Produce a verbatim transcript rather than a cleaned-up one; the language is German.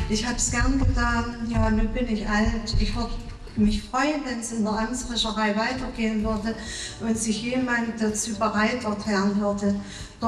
Ich habe es gern getan, ja, nun bin ich alt. Ich würde mich freuen, wenn es in der Amtsricherei weitergehen würde und sich jemand dazu bereit erklären würde,